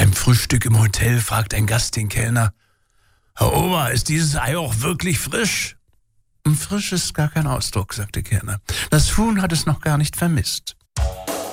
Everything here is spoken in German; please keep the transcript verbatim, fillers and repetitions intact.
Beim Frühstück im Hotel fragt ein Gast den Kellner: Herr Ober, ist dieses Ei auch wirklich frisch? Frisch ist gar kein Ausdruck, sagt der Kellner. Das Huhn hat es noch gar nicht vermisst.